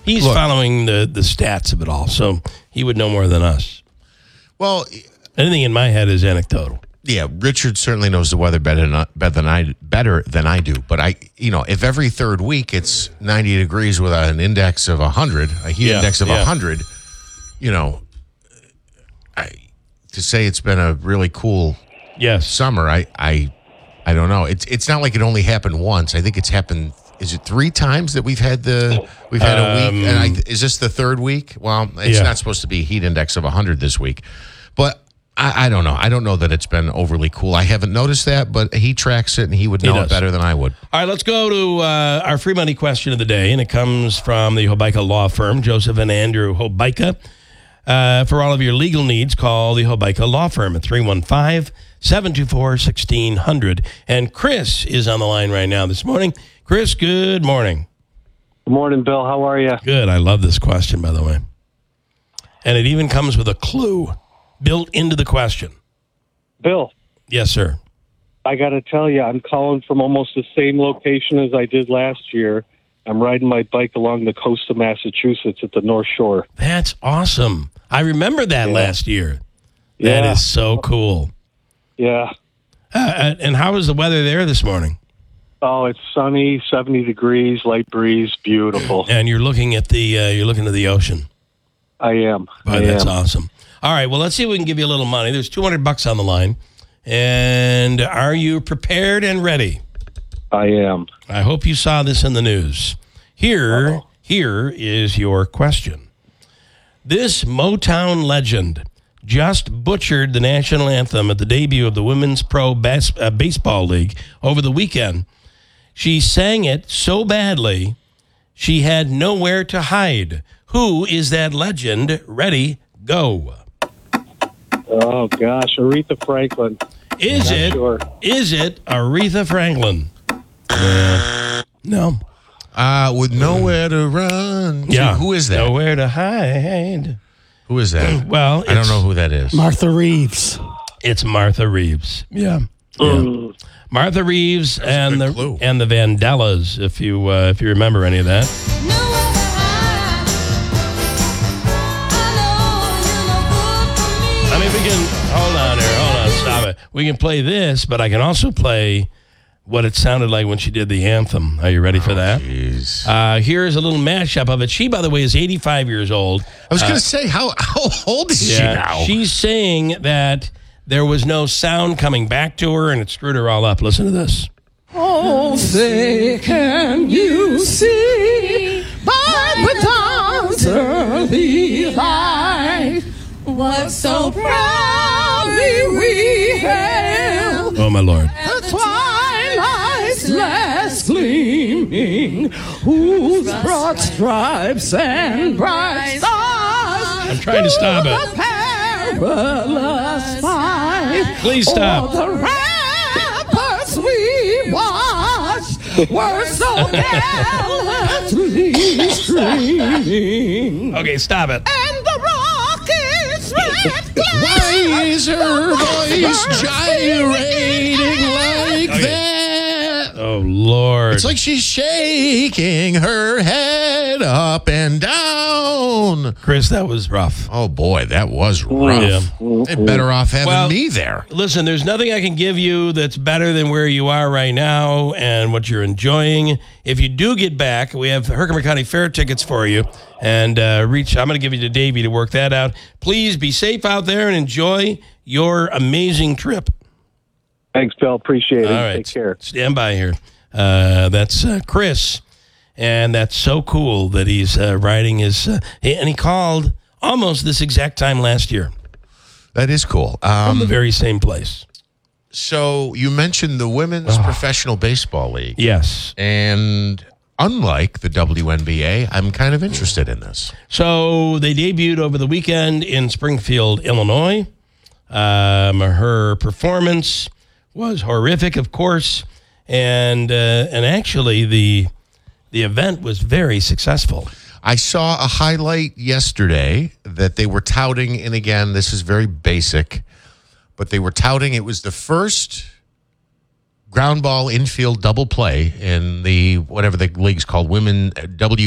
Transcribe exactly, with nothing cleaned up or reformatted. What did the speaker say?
He's Look, following the, the stats of it all, so he would know more than us. Well, Anything in my head is anecdotal. yeah, Richard certainly knows the weather better than, better than I better than I do. But I, you know, if every third week it's ninety degrees with an index of one hundred, a heat Yeah, index of yeah. one hundred, you know, I to say it's been a really cool Yes. summer, I, I, I don't know. It's it's not like it only happened once. I think it's happened. Is it three times that we've had the we've had a week? And I, is this the third week? Well, it's Yeah. not supposed to be a heat index of one hundred this week, but I, I don't know. I don't know that it's been overly cool. I haven't noticed that, but he tracks it and he would He know does. it better than I would. All right, let's go to uh, our free money question of the day, and it comes from the Hobeika Law Firm, Joseph and Andrew Hobeika. Uh, for all of your legal needs, call the Hobeika Law Firm at three one five, seven two four, one six zero zero. And Chris is on the line right now this morning. Chris, good morning. Good morning, Bill. How are you? Good. I love this question, by the way. And it even comes with a clue built into the question. Bill, Yes, sir. I got to tell you, I'm calling from almost the same location as I did last year. I'm riding my bike along the coast of Massachusetts at the North Shore. That's awesome. I remember that Yeah. last year. That Yeah. is so cool. Yeah. Uh, and how is the weather there this morning? Oh, it's sunny, seventy degrees, light breeze, beautiful. And you're looking at the uh, you're looking at the ocean. I am. Boy, I that's am. awesome. All right, well, let's see if we can give you a little money. There's two hundred bucks on the line. And are you prepared and ready? I am. I hope you saw this in the news. Here, Uh-oh. here is your question. This Motown legend just butchered the national anthem at the debut of the Women's Pro Bas- uh, Baseball League over the weekend. She sang it so badly, she had nowhere to hide. Who is that legend? Ready, go. Oh, gosh. Aretha Franklin. Is Not it? sure. Is it Aretha Franklin? Yeah. No. Uh, with nowhere to run. Yeah. Who is that? Nowhere to hide. Who is that? Well, I don't it's- know who that is. Martha Reeves. It's Martha Reeves. Yeah. Yeah. Mm. Martha Reeves a and good the clue. and the Vandellas, if you uh, if you remember any of that. I mean, we can hold on here, hold on, stop it. We can play this, but I can also play what it sounded like when she did the anthem. Are you ready for that? Jeez. Uh, here's a little mashup of it. She, by the way, is eighty-five years old. I was going to say, how how old is she now? She's saying that there was no sound coming back to her, and it screwed her all up. Listen to this. Oh, say, can you see by the dawn's early light what so proudly we hailed Oh, my Lord. the twilight's last gleaming, whose broad stripes and bright stars I'm trying to stop through it. the perilous fight. Please stop. Oh, the ramparts we watched were so gallantly streaming, Okay, stop it. and the rockets red Why is her voice gyrating like Okay. that? Oh, Lord. It's like she's shaking her head up and down. Chris, that was rough. Oh, boy, that was rough. Yeah. They're better off having Well- me there. Listen, there's nothing I can give you that's better than where you are right now and what you're enjoying. If you do get back, we have Herkimer County Fair tickets for you. And uh, reach, I'm going to give you to Davey to work that out. Please be safe out there and enjoy your amazing trip. Thanks, Bill. Appreciate it. All right. Take care. Stand by here. Uh, that's uh, Chris. And that's so cool that he's uh, riding his, uh, and he called almost this exact time last year That is cool. from the Um, very same place. so you mentioned the Women's Professional Baseball League. Yes. And unlike the W N B A, I'm kind of interested in this. So they debuted over the weekend in Springfield, Illinois. Um, her performance was horrific, of course, and uh, and actually the the event was very successful. I saw a highlight yesterday that they were touting, and again, this is very basic, but they were touting it was the first ground ball infield double play in the whatever the league's called, women W